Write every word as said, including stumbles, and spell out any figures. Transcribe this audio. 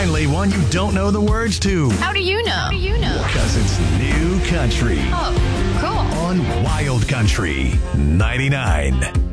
finally one you don't know the words to. How do you know? How do you know? Because it's new country Oh, cool. on Wild Country ninety-nine.